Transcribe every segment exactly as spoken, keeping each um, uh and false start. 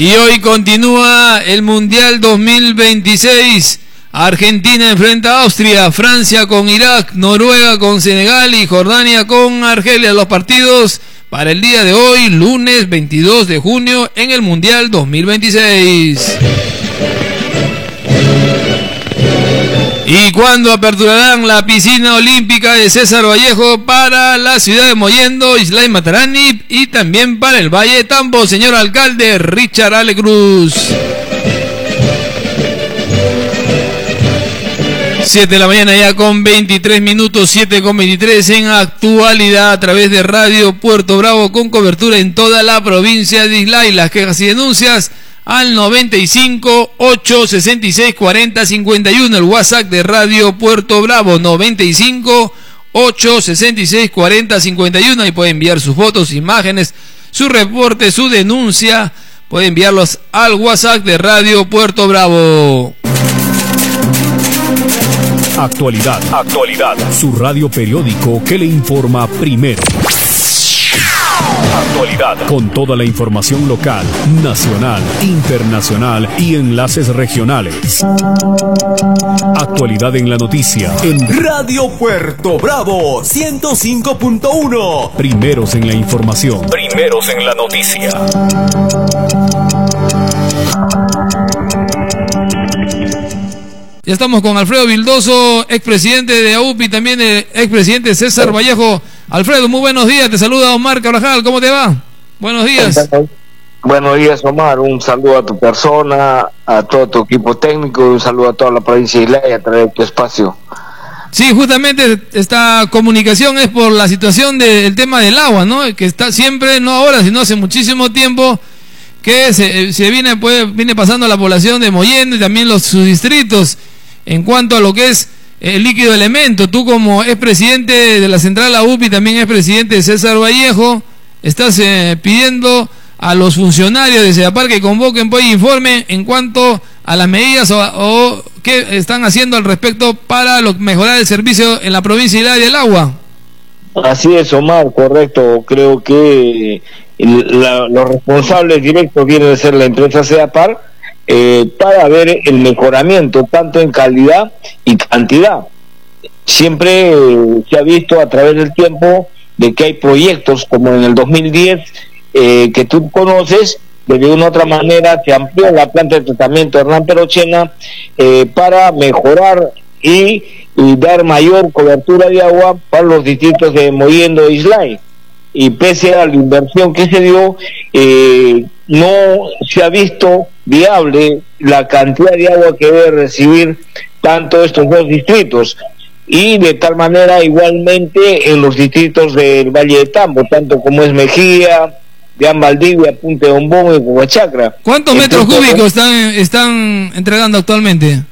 Y hoy continúa el Mundial dos mil veintiséis. Argentina enfrenta a Austria, Francia con Irak, Noruega con Senegal y Jordania con Argelia. Los partidos para el día de hoy, lunes veintidós de junio, en el Mundial dos mil veintiséis. ¿Y cuándo aperturarán la piscina olímpica de César Vallejo para la ciudad de Mollendo, Islay Matarani y también para el Valle de Tambo, señor alcalde Richard Alecruz? siete de la mañana ya con veintitrés minutos, siete con veintitrés en actualidad a través de Radio Puerto Bravo con cobertura en toda la provincia de Islay. Las quejas y denuncias al noventa y cinco, ocho sesenta y seis, cuarenta cincuenta y uno, el WhatsApp de Radio Puerto Bravo, noventa y cinco, ocho sesenta y seis, cuarenta cincuenta y uno, y puede enviar sus fotos, imágenes, su reporte, su denuncia, puede enviarlos al WhatsApp de Radio Puerto Bravo. Actualidad, actualidad, su radio periódico que le informa primero. Actualidad, con toda la información local, nacional, internacional y enlaces regionales. Actualidad en la noticia en Radio Puerto Bravo ciento cinco punto uno. Primeros en la información, primeros en la noticia. Ya estamos con Alfredo Vildoso, expresidente de A U P, y también el expresidente César Vallejo. Alfredo, muy buenos días, te saluda Omar Carvajal, ¿cómo te va? Buenos días. Buenos días, Omar, un saludo a tu persona, a todo tu equipo técnico, y un saludo a toda la provincia de Islay a través de tu espacio. Sí, justamente esta comunicación es por la situación del tema del agua, ¿no? Que está siempre, no ahora, sino hace muchísimo tiempo, que se, se viene, pues, viene pasando a la población de Mollendo y también los subdistritos en cuanto a lo que es el líquido elemento. Tú, como expresidente de la central A U P y también expresidente de César Vallejo, estás eh, pidiendo a los funcionarios de CEDAPAR que convoquen pues informe en cuanto a las medidas o, o qué están haciendo al respecto para lo, mejorar el servicio en la provincia de del agua. Así es, Omar, correcto. Creo que la, los responsables directos vienen a ser la empresa CEDAPAR, Eh, para ver el mejoramiento tanto en calidad y cantidad. Siempre eh, se ha visto a través del tiempo de que hay proyectos como en el dos mil diez eh, que tú conoces, de una u otra manera se amplió la planta de tratamiento Hernán Perochena eh, para mejorar y, y dar mayor cobertura de agua para los distritos de Mollendo e Islay. Y pese a la inversión que se dio, eh, no se ha visto viable la cantidad de agua que debe recibir tanto estos dos distritos, y de tal manera igualmente en los distritos del Valle de Tambo, tanto como es Mejía, Deán Valdivia, Punta de Bombón y Covachacra. ¿Cuántos metros cúbicos están, están entregando actualmente?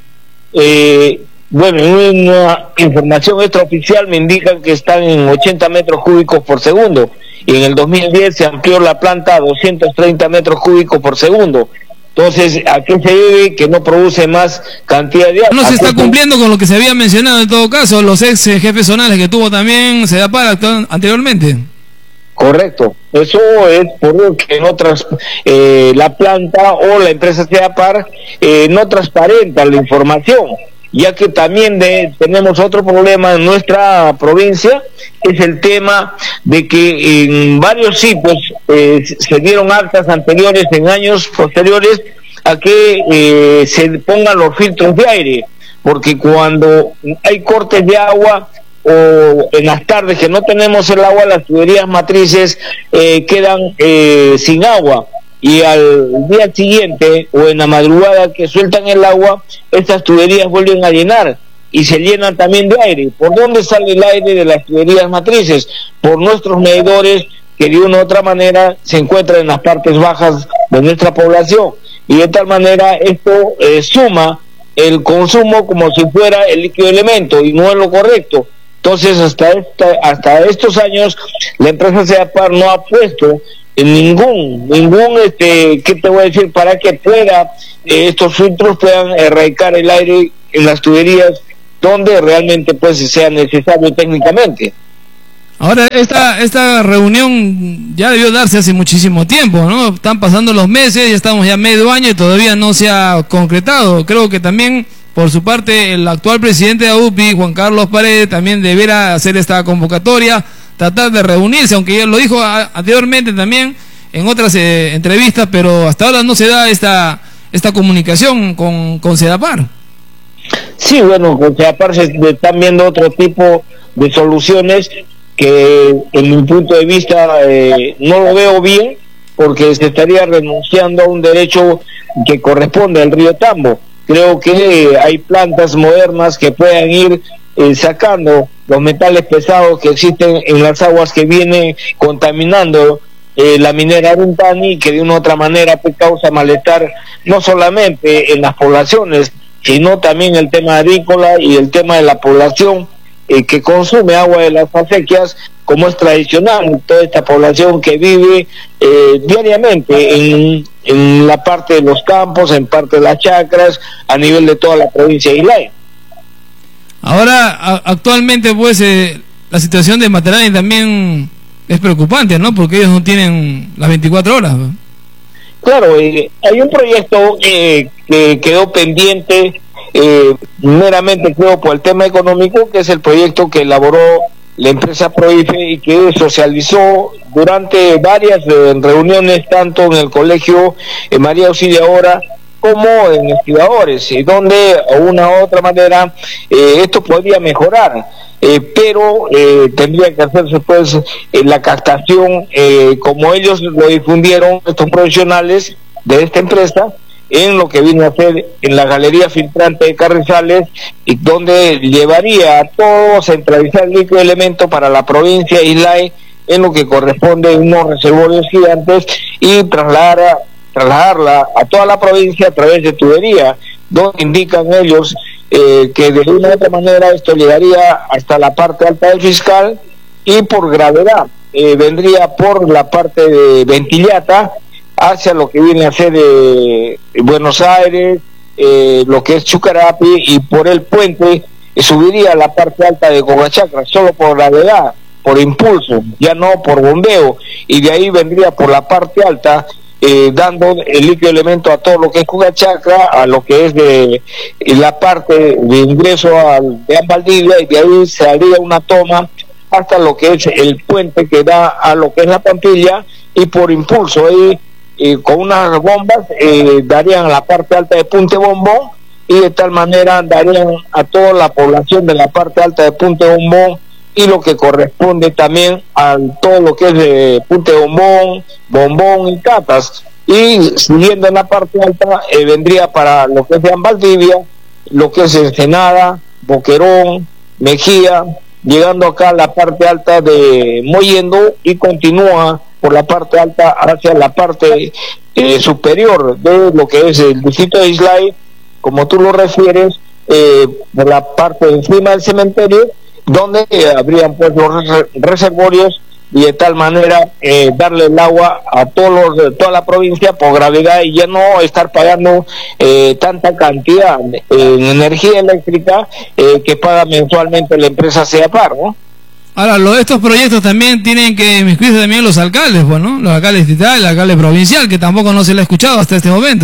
Eh, bueno, una información extraoficial me indican que están en ochenta metros cúbicos por segundo, y en el dos mil diez se amplió la planta a doscientos treinta metros cúbicos por segundo. Entonces, ¿a qué se debe que no produce más cantidad de agua? No se está cumpliendo con lo que se había mencionado en todo caso, los ex jefes zonales que tuvo también CEDAPAR anteriormente. Correcto, eso es por lo que en otras, eh, la planta o la empresa CEDAPAR eh, no transparenta la información, ya que también de, tenemos otro problema en nuestra provincia, es el tema de que en varios sitios eh, se dieron actas anteriores en años posteriores a que eh, se pongan los filtros de aire, porque cuando hay cortes de agua o en las tardes que no tenemos el agua, las tuberías matrices eh, quedan eh, sin agua, y al día siguiente o en la madrugada que sueltan el agua, estas tuberías vuelven a llenar y se llenan también de aire. ¿Por dónde sale el aire de las tuberías matrices? Por nuestros medidores, que de una u otra manera se encuentran en las partes bajas de nuestra población, y de tal manera esto eh, suma el consumo como si fuera el líquido elemento, y no es lo correcto. Entonces, hasta esta, hasta estos años la empresa CEDAPAR no ha puesto en ningún, ningún, este, ¿qué te voy a decir? Para que pueda, eh, estos filtros puedan erradicar el aire en las tuberías donde realmente pues sea necesario técnicamente. Ahora, esta, esta reunión ya debió darse hace muchísimo tiempo, ¿no? Están pasando los meses, ya estamos ya medio año y todavía no se ha concretado. Creo que también, por su parte, el actual presidente de A U P I, Juan Carlos Paredes, también deberá hacer esta convocatoria, tratar de reunirse, aunque ya lo dijo a, anteriormente también en otras eh, entrevistas, pero hasta ahora no se da esta, esta comunicación con, con Sedapar. Sí, bueno, con Sedapar se están viendo otro tipo de soluciones que en mi punto de vista eh, no lo veo bien, porque se estaría renunciando a un derecho que corresponde al río Tambo. Creo que eh, hay plantas modernas que puedan ir eh, sacando los metales pesados que existen en las aguas que vienen contaminando eh, la minera Runtani, que de una u otra manera pues, causa malestar no solamente en las poblaciones, sino también el tema agrícola y el tema de la población Eh, que consume agua de las acequias, como es tradicional, toda esta población que vive eh, diariamente en, en la parte de los campos, en parte de las chacras, a nivel de toda la provincia de Islay. Ahora, a, actualmente, pues, eh, la situación de Matarani también es preocupante, ¿no? Porque ellos no tienen las veinticuatro horas, ¿no? Claro, eh, hay un proyecto eh, que quedó pendiente, Eh, meramente creo por el tema económico, que es el proyecto que elaboró la empresa Proife y que socializó durante varias eh, reuniones tanto en el colegio eh, María Auxiliadora como en estibadores, y donde de una u otra manera eh, esto podría mejorar, eh, pero eh, tendría que hacerse pues eh, la captación eh, como ellos lo difundieron estos profesionales de esta empresa, en lo que viene a ser en la galería filtrante de Carrizales, y donde llevaría a todo, centralizar el líquido elemento para la provincia de Islay en lo que corresponde a unos reservorios gigantes y trasladar a, trasladarla a toda la provincia a través de tubería, donde indican ellos eh, que de una u otra manera esto llegaría hasta la parte alta del Fiscal, y por gravedad eh, vendría por la parte de Ventillata hacia lo que viene a ser eh, Buenos Aires, eh, lo que es Chucarapi, y por el puente eh, subiría a la parte alta de Cogachacra, solo por gravedad, por impulso, ya no por bombeo, y de ahí vendría por la parte alta, eh, dando el líquido elemento a todo lo que es Cogachacra, a lo que es de, de la parte de ingreso al de Valdivia, y de ahí se haría una toma hasta lo que es el puente que da a lo que es la Pampilla, y por impulso ahí Eh, con unas bombas eh, darían a la parte alta de Punta Bombón, y de tal manera darían a toda la población de la parte alta de Punta Bombón, y lo que corresponde también a todo lo que es de Punta Bombón, Bombón y Catas, y siguiendo en la parte alta eh, vendría para lo que es de Valdivia, lo que es Ensenada, Boquerón, Mejía, llegando acá a la parte alta de Mollendo, y continúa por la parte alta hacia la parte eh, superior de lo que es el distrito de Islay, como tú lo refieres, eh, por la parte de encima del cementerio, donde eh, habrían pues los reservorios, y de tal manera eh, darle el agua a todos los, de toda la provincia por gravedad, y ya no estar pagando eh, tanta cantidad eh, en energía eléctrica eh, que paga mensualmente la empresa Sedapar, ¿no? Ahora, lo, estos proyectos también tienen que inmiscuirse también los alcaldes, pues, ¿no? Los alcaldes distritales, el alcalde provincial, que tampoco no se le ha escuchado hasta este momento.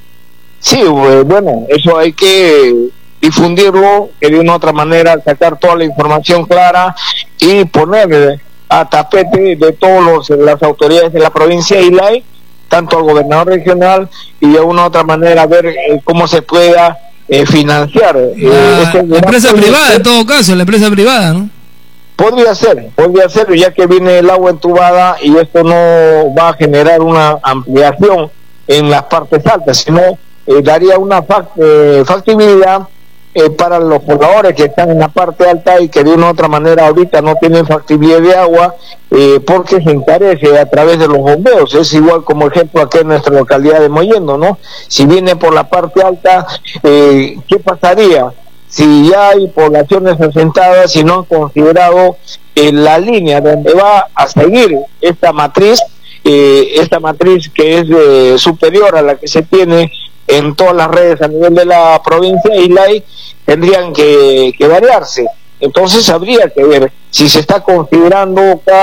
Sí, bueno, eso hay que difundirlo, que de una u otra manera sacar toda la información clara y poner a tapete de todas las autoridades de la provincia de Islay, tanto al gobernador regional, y de una u otra manera ver eh, cómo se pueda eh, financiar. Eh, la, este la empresa privada, en todo caso, la empresa privada, ¿no? Podría ser, podría ser, ya que viene el agua entubada, y esto no va a generar una ampliación en las partes altas, sino eh, daría una fact, eh, factibilidad eh, para los pobladores que están en la parte alta y que de una u otra manera ahorita no tienen factibilidad de agua, eh, porque se encarece a través de los bombeos. Es igual como ejemplo aquí en nuestra localidad de Mollendo, ¿no? Si viene por la parte alta, eh, ¿qué pasaría? Si ya hay poblaciones asentadas y no han considerado eh, la línea donde va a seguir esta matriz, eh, esta matriz que es eh, superior a la que se tiene en todas las redes a nivel de la provincia de Islay, tendrían que, que variarse. Entonces habría que ver si se está configurando cada